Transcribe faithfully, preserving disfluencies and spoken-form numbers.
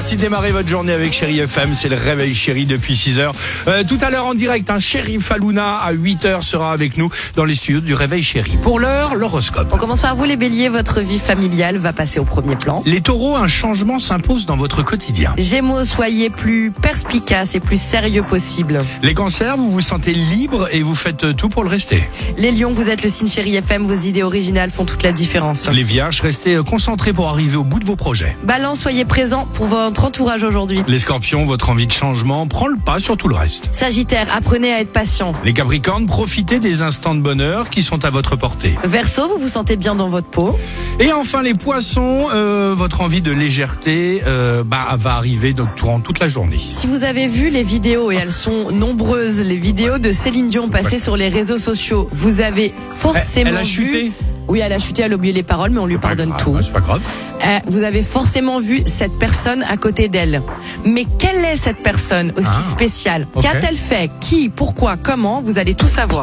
Merci de démarrer votre journée avec Chérie F M. C'est le réveil Chérie depuis six heures. Euh, tout à l'heure en direct, un Chérie Falouna à huit heures sera avec nous dans les studios du réveil Chérie. Pour l'heure, l'horoscope. On commence par vous les béliers, votre vie familiale va passer au premier plan. Les taureaux, un changement s'impose dans votre quotidien. Gémeaux, soyez plus perspicace et plus sérieux possible. Les cancers, vous vous sentez libre et vous faites tout pour le rester. Les lions, vous êtes le signe Chérie F M, vos idées originales font toute la différence. Les vierges, restez concentrés pour arriver au bout de vos projets. Balance, soyez présent pour votre entourage aujourd'hui. Les scorpions, votre envie de changement prend le pas sur tout le reste. Sagittaire, apprenez à être patient. Les capricornes, profitez des instants de bonheur qui sont à votre portée. Verseau, vous vous sentez bien dans votre peau. Et enfin les poissons, euh, votre envie de légèreté euh, bah, va arriver donc, durant toute la journée. Si vous avez vu les vidéos, et elles sont nombreuses, les vidéos de Céline Dion passées Ouais. sur les réseaux sociaux, vous avez forcément Elle, elle a vu... chuté. Oui, elle a chuté, elle a oublié les paroles, mais on lui C'est pas pardonne grave, tout. C'est pas grave. Euh, vous avez forcément vu cette personne à côté d'elle. Mais quelle est cette personne aussi Ah, spéciale? ok. Qu'a-t-elle fait? Qui? Pourquoi? Comment? Vous allez tout savoir.